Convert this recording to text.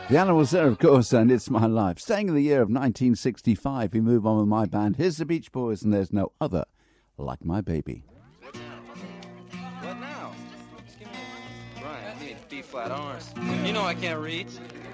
The Animals there, of course, and It's My Life. Staying in the year of 1965, we move on with my band. Here's the Beach Boys, and there's no other like my baby. What now? Just give me Brian, I need B-flat arms. You know I can't read.